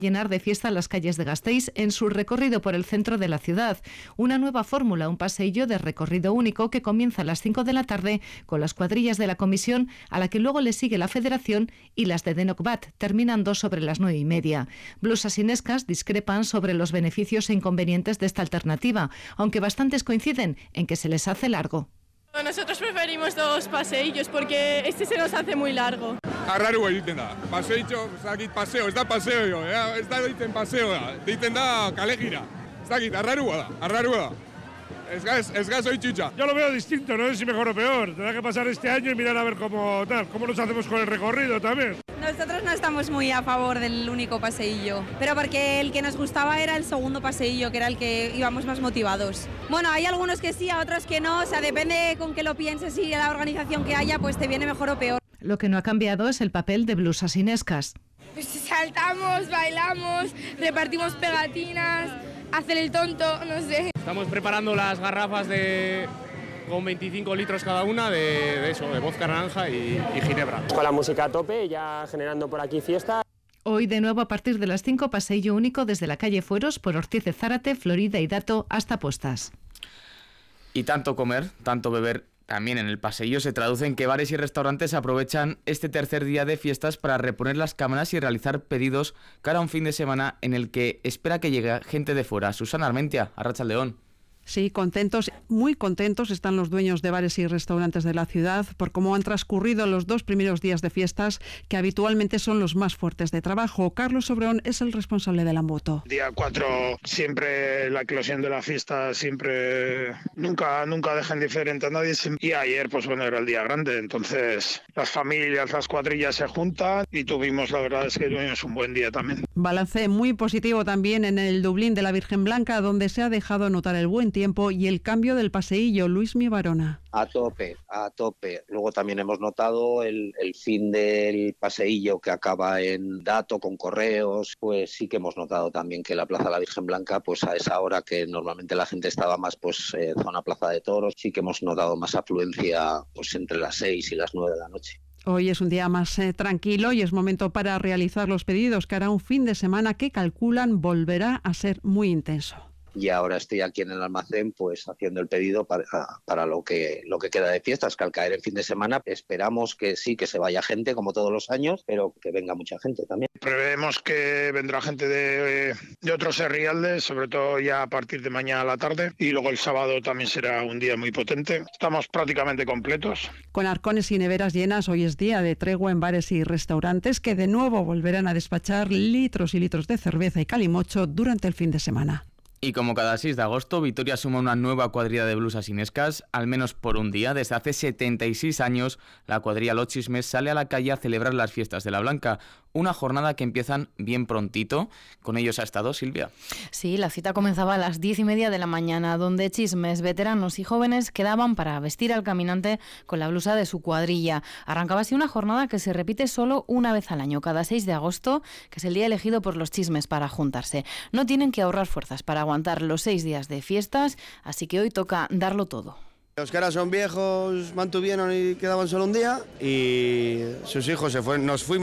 llenar de fiesta las calles de Gasteiz en su recorrido por el centro de la ciudad. Una nueva fórmula, un paseillo de recorrido único que comienza a las 5 de la tarde con las cuadrillas de la comisión, a la que luego le sigue la Federación y las de Denokbat, terminando sobre las 9:30. Blusas Inescas discrepan sobre los beneficios e inconvenientes de esta alternativa, aunque bastantes coinciden en que se les hace largo. Nosotros preferimos 2 paseillos porque este se nos hace muy largo. Arraru egiten da. Paseitxo, ez da paseo, ez da egiten paseo da. Egiten da kalegira. Ez dakit, arrarua da. Es gas hoy chucha. Yo lo veo distinto, no sé si mejor o peor. Tendrá que pasar este año y mirar a ver cómo nos hacemos con el recorrido también. Nosotros no estamos muy a favor del único paseillo, pero porque el que nos gustaba era el segundo paseillo, que era el que íbamos más motivados. Bueno, hay algunos que sí, a otros que no, o sea, depende con qué lo pienses y la organización que haya, pues te viene mejor o peor. Lo que no ha cambiado es el papel de Blusas Inescas. Pues saltamos, bailamos, repartimos pegatinas, hacer el tonto, no sé. Estamos preparando las garrafas con 25 litros cada una de vodka naranja y ginebra. Con la música a tope, ya generando por aquí fiesta. Hoy de nuevo a partir de las 5, paseillo único desde la calle Fueros por Ortiz de Zárate, Florida y Dato hasta Postas. Y tanto comer, tanto beber también en el paseillo se traduce en que bares y restaurantes aprovechan este tercer día de fiestas para reponer las cámaras y realizar pedidos cara a un fin de semana en el que espera que llegue gente de fuera. Susana Armentia, Arratsaldeon. Sí, contentos, muy contentos están los dueños de bares y restaurantes de la ciudad por cómo han transcurrido los 2 primeros días de fiestas, que habitualmente son los más fuertes de trabajo. Carlos Sobrón es el responsable del Amboto. Día 4 siempre la eclosión de la fiesta, siempre nunca deja indiferente a nadie. Y ayer, pues bueno, era el día grande, entonces las familias, las cuadrillas se juntan y la verdad es que tuvimos un buen día también. Balance muy positivo también en el Dublín de la Virgen Blanca, donde se ha dejado notar el buen tiempo y el cambio del paseillo. Luismi Barona. A tope. Luego también hemos notado el fin del paseillo que acaba en Dato con Correos, pues sí que hemos notado también que la Plaza de la Virgen Blanca, pues a esa hora que normalmente la gente estaba más zona Plaza de Toros, sí que hemos notado más afluencia pues entre las 6 y las 9 de la noche. Hoy es un día más tranquilo y es momento para realizar los pedidos, que hará un fin de semana que calculan volverá a ser muy intenso. Y ahora estoy aquí en el almacén pues haciendo el pedido para lo que queda de fiestas, que al caer el fin de semana esperamos que sí, que se vaya gente como todos los años, pero que venga mucha gente también. Prevemos que vendrá gente de otros herrialdes, sobre todo ya a partir de mañana a la tarde, y luego el sábado también será un día muy potente. Estamos prácticamente completos. Con arcones y neveras llenas, hoy es día de tregua en bares y restaurantes que de nuevo volverán a despachar litros y litros de cerveza y calimocho durante el fin de semana. Y como cada 6 de agosto, Vitoria suma una nueva cuadrilla de blusas inescas, al menos por un día. Desde hace 76 años, la cuadrilla Los Chismes sale a la calle a celebrar las fiestas de la Blanca. Una jornada que empiezan bien prontito. Con ellos ha estado Silvia. Sí, la cita comenzaba a las 10:30 de la mañana, donde chismes, veteranos y jóvenes quedaban para vestir al caminante con la blusa de su cuadrilla. Arrancaba así una jornada que se repite solo una vez al año, cada 6 de agosto, que es el día elegido por los chismes para juntarse. No tienen que ahorrar fuerzas para aguantar los 6 días de fiestas, así que hoy toca darlo todo. Los que ahora son viejos mantuvieron y quedaban solo un día y sus hijos nos fuimos